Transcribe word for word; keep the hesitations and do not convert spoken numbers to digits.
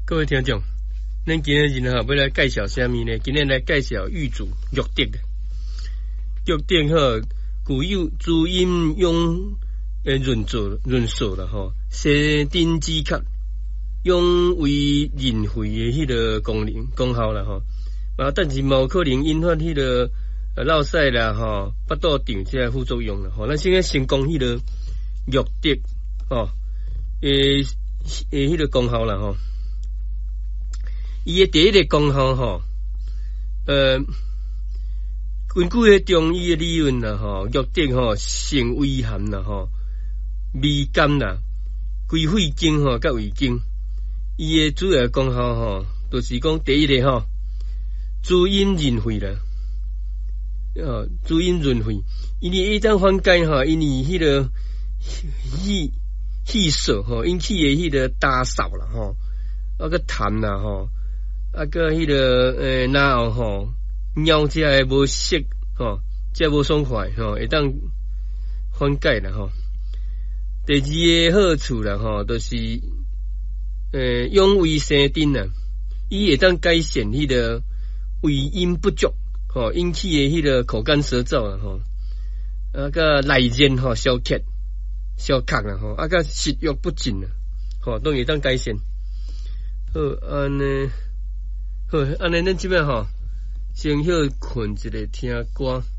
各位听众，咱今日呢要来介绍啥物呢？今日来介绍玉竹玉竹。玉竹吼，具有滋阴养诶润燥润燥啦吼，生津止咳、养胃润肺诶迄个功能功效啦吼。啊，但是冇可能引发迄个呃落屎啦吼、腹肚胀这副作用啦吼。咱先先讲迄个玉竹吼，诶诶迄个功效啦吼。伊诶第一个功效吼，呃，根据迄中医诶理论啦吼，玉竹吼性微寒啦吼，味甘啦，归肺经吼甲胃经，伊诶主要功效吼，就是讲第一个吼，滋阴润肺啦，哦，滋阴润肺，因为伊当缓解吼，因为迄个气气涩吼引起诶迄个打扫啦吼，啊个痰啦吼。啊个迄个诶，然后吼，尿只会无色吼，只无爽快吼，会当缓解啦吼。第二个好处啦吼，就是诶养胃生津啦，伊会当改善迄个胃阴不足吼引起诶迄个口干舌燥啦吼，啊个内热吼消渴消渴啦吼，啊个食欲不振啦，吼都会当改善。好安尼。好，安尼咱即摆吼，先休困一下听歌。